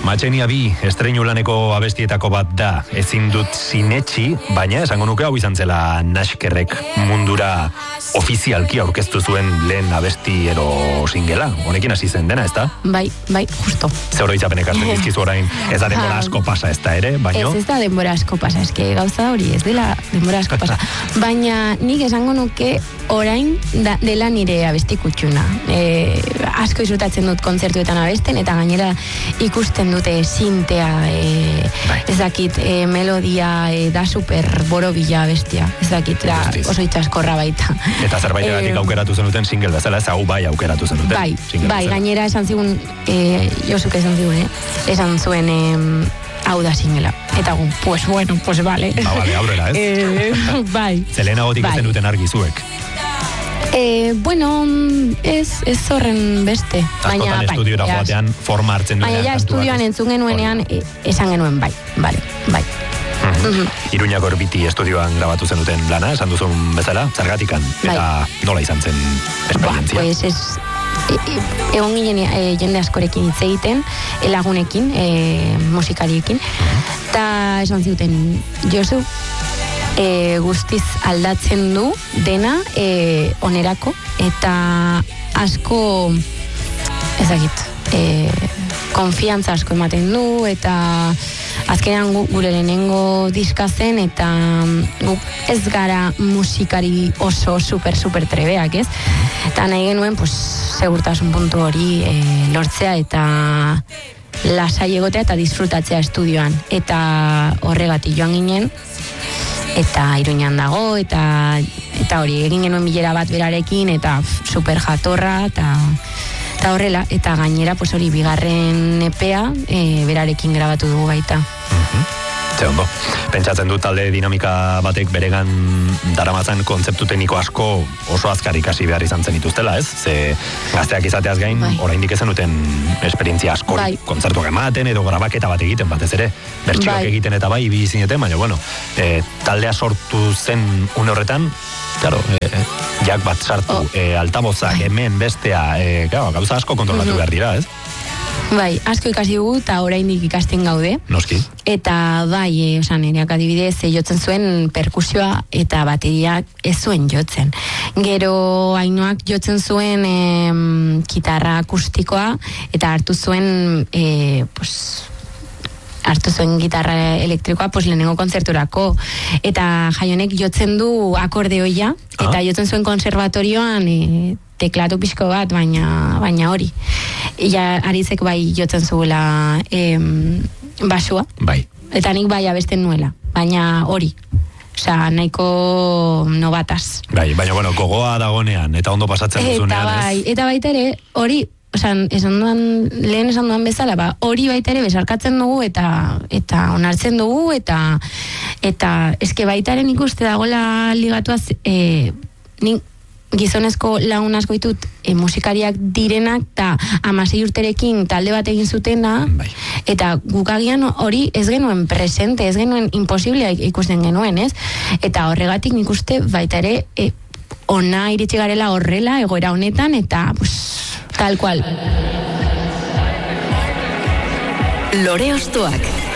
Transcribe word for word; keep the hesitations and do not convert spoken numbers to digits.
Matxenia bi estreinu laneko abestietako bat da, ezin dut sinetxi, baina esango nuke hau izan zela Naskerrek mundura ofizialki aurkeztu zuen lehen abesti ero singela. Honekin hasi zen dena, ez da? Bai, bai, justo. Zer oroitzapenek hartzen dizkizu orain, ez da denbora asko pasa ez da ere, baino? Ez, ez da denbora asko pasa, eske gauza hori, ez dela denbora asko pasa. Baina nik esango nuke orain da, dela nire abesti kutxuna. E, asko disfrutatzen dut kontzertuetan abesten, eta gainera ikusten dute sintea, e, ez dakit, e, melodia, e, da super borobila abestia, ez dakit, da oso itxaskorra baita. Eta zerbaitegatik e, aukeratu zenuten single bezala, ez hau bai aukeratu zenuten. Bai, bai, bezala. Gainera esan zigun, e, Josuk esan zigun, eh? esan zuen, e, hau da singela. Eta gu, pues bueno, pues vale. Ba, vale, aurrera, ez? E, bai. Zelenagotik bai. Ez zenuten argi zuek. Eh, bueno, ez, ez horren beste. Askotan estudiora bai, joatean forma hartzen duenean. Baina ja, estudioan entzun genuenean, e, esan genuen bai, bale, bai. Uh-huh. Uh-huh. Iruñako Erbiti estudioan grabatu zenuten lana, esan duzun bezala, zergatikan, bai. Eta nola izan zen esperientzia? Ba, pues ez, e, e, egon ginen e, jende askorekin hitz egiten, lagunekin, e, musikariekin, eta uh-huh. esan ziuten, Josu, E, guztiz aldatzen du dena e, onerako, eta asko ezagit e, konfiantza asko ematen du, eta azkenean gu, gure lehenengo diska zen, eta gu ez gara musikari oso super super trebeak, ez? Eta nahi genuen pues, segurtasun puntu hori e, lortzea, eta lasai egotea eta disfrutatzea estudioan, eta horregatik joan ginen, eta Iruñan dago, eta eta hori, egin genuen bilera bat berarekin, eta pff, super jatorra, eta eta horrela, eta gainera, pues hori, bigarren epea, e, berarekin grabatu dugu baita. Uh-huh. Ze ondo. Pentsatzen dut talde dinamika batek beregan daramatzan kontzeptu tekniko asko oso azkar ikasi behar izan zen ituztela, ez? Ze gazteak izateaz gain, bai. Oraindik ez zenuten esperientzia asko, bai. Kontzertuak ematen edo grabaketa bat egiten batez ere, bertsioak bai. Egiten eta bai, ibi zineten, baina bueno, e, taldea sortu zen une horretan, claro, e, jak bat sartu, oh. e, altabozak, hemen bestea, e, claro, gauza asko kontrolatu uh-huh. behar dira, ez? Bai, asko ikasi dugu eta oraindik ikasten gaude. Noski. Eta bai, e, osan, ereak adibidez, e, jotzen zuen perkusioa eta bateriak ez zuen jotzen. Gero Ainoak jotzen zuen e, gitarra akustikoa eta hartu zuen, e, pues, hartu zuen gitarra elektrikoa pues, lehenengo kontzerturako. Eta Jaionek jotzen du akordeoia ah. eta jotzen zuen konservatorioan e, teklatu pixko bat, baina, baina hori. Ia Arizek bai jotzen zuela em, basua. Bai. Eta nik bai abesten nuela, baina hori. Osea, nahiko nobataz. Bai, baina bueno, gogoa dagonean, eta ondo pasatzen duzunean, eta bai, ez? Eta baita ere, hori, osea, esan duan, lehen esan duan bezala, ba, hori baita ere besarkatzen dugu, eta eta onartzen dugu, eta eta eske baita ere nik uste dagoela ligatuaz, e, nik gizonezko lagun asko ditut e, musikariak direnak eta hamasei urterekin talde bat egin zutena bai. Eta gukagian hori ez genuen presente, ez genuen imposiblea ikusten genuen, ez? Eta horregatik nik uste baita ere e, ona iritsi garela horrela egoera honetan eta pues, tal cual. Lore Ostoak